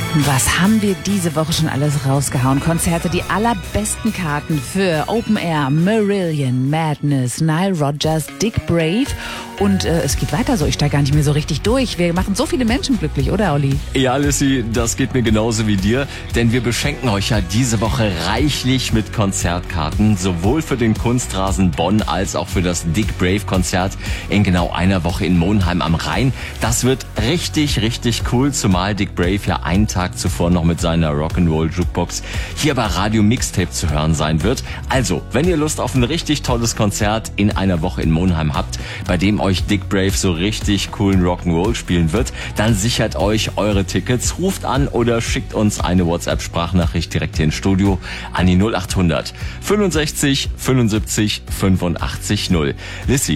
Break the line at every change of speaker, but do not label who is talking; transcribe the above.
Was haben wir diese Woche schon alles rausgehauen? Konzerte, die allerbesten Karten für Open Air, Marillion, Madness, Nile Rodgers, Dick Brave. Und es geht weiter so, ich steige gar nicht mehr so richtig durch. Wir machen so viele Menschen glücklich, oder Olli?
Ja, Lissy, das geht mir genauso wie dir, denn wir beschenken euch ja diese Woche reichlich mit Konzertkarten, sowohl für den Kunstrasen Bonn als auch für das Dick Brave Konzert in genau einer Woche in Monheim am Rhein. Das wird richtig, richtig cool, zumal Dick Brave ja einen Tag zuvor noch mit seiner Rock'n'Roll Jukebox hier bei Radio Mixtape zu hören sein wird. Also, wenn ihr Lust auf ein richtig tolles Konzert in einer Woche in Monheim habt, bei dem euch Dick Brave so richtig coolen Rock'n'Roll spielen wird, dann sichert euch eure Tickets, ruft an oder schickt uns eine WhatsApp-Sprachnachricht direkt hier ins Studio an die 0800 65 75 85 0. Lissy,